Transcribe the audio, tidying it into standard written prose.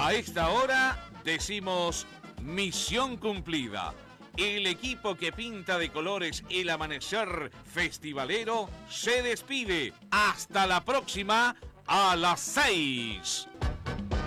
A esta hora decimos misión cumplida. El equipo que pinta de colores el amanecer festivalero se despide. Hasta la próxima a las 6.